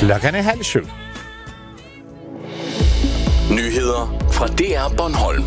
Klokken er 6:30. Nyheder fra DR Bornholm.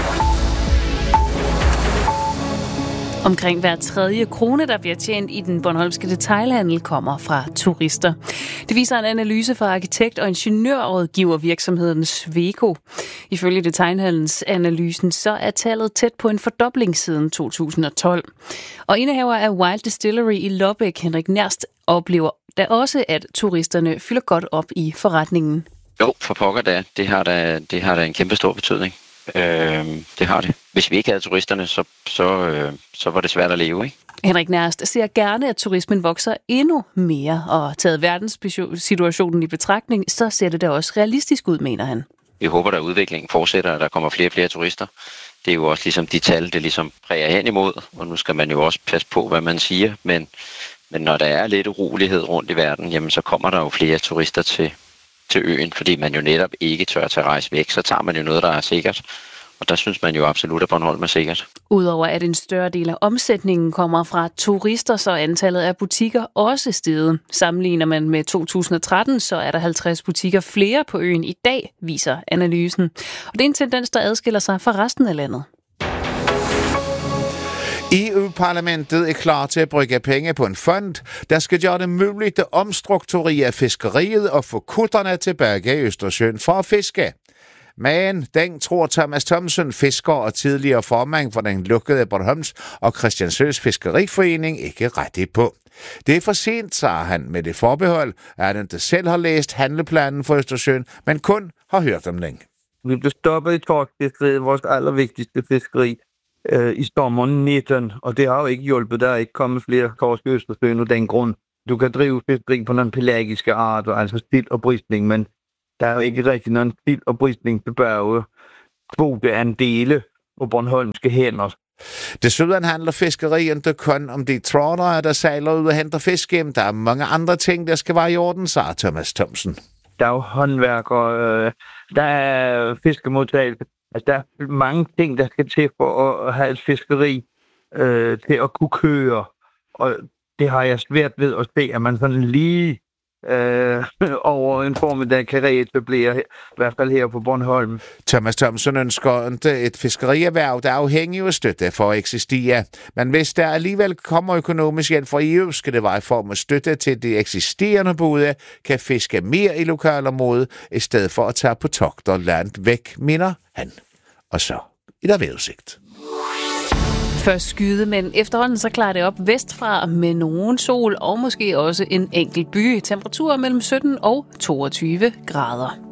Omkring hver tredje krone, der bliver tjent i den bornholmske detailhandel, kommer fra turister. Det viser en analyse fra arkitekt- og ingeniørrådgivervirksomheden Sweco. Ifølge detailhandelsanalysen så er tallet tæt på en fordobling siden 2012. Og indehaver af Wild Distillery i Lobæk, Henrik Nærst, oplever da også, at turisterne fylder godt op i forretningen. Jo, for pokker da. Det har da en kæmpe stor betydning. Det har det. Hvis vi ikke havde turisterne, så var det svært at leve, ikke? Henrik Nærst ser gerne, at turismen vokser endnu mere, og taget verdenssituationen i betragtning, så ser det da også realistisk ud, mener han. Vi håber, at udviklingen fortsætter, og der kommer flere og flere turister. Det er jo også ligesom de tal, det ligesom præger hen imod, og nu skal man jo også passe på, hvad man siger, men når der er lidt urolighed rundt i verden, jamen så kommer der jo flere turister til øen, fordi man jo netop ikke tør til at rejse væk, så tager man jo noget, der er sikkert. Og der synes man jo absolut, at Bornholm er sikkert. Udover at en større del af omsætningen kommer fra turister, så er antallet af butikker også steget. Sammenligner man med 2013, så er der 50 butikker flere på øen i dag, viser analysen. Og det er en tendens, der adskiller sig fra resten af landet. EU-parlamentet er klar til at bruge penge på en fond, der skal gøre det muligt at omstrukturere fiskeriet og få kutterne tilbage i Østersøen for at fiske. Men den tror Thomas Thomsen, fisker og tidligere formand for den lukkede Bornholms og Christiansøs Fiskeriforening, ikke rettigt på. Det er for sent, sagde han med det forbehold, at han ikke selv har læst handleplanen for Østersøen, men kun har hørt om den. Vi blev stoppet i torskfiskeriet, vores allervigtigste fiskeri, i sommeren 19, og det har jo ikke hjulpet. Der er ikke kommet flere torsk i Østersøen af den grund. Du kan drive fiskeri på nogle pelagiske arter, altså sild og brisling, men der er jo ikke rigtig nogen sild og brisling tilbage. Kvoteandele på bornholmske hænder. Desuden handler fiskeri ikke kun om de trålere, der sejler ud og henter fisk hjem. Der er mange andre ting, der skal være i orden, sagde Thomas Thomsen. Der er jo håndværkere, der er fiskemodtagelse. Altså, der er mange ting, der skal til for at have et fiskeri til at kunne køre. Og det har jeg svært ved at se, at man sådan lige over en formiddag kan reetablere, i hvert fald her på Bornholm. Thomas Thomsen ønsker ikke et fiskerierhverv, der er afhængig af støtte for at eksistere. Men hvis der alligevel kommer økonomisk hjælp fra EU, skal det være i form af støtte til de eksisterende både, kan fiske mere i lokalområdet, i stedet for at tage på togter langt væk, mener han. Og så i der vejrudsigt. Først skyde, men efterhånden så klarer det op vestfra med nogen sol og måske også en enkelt by. Temperaturer mellem 17 og 22 grader.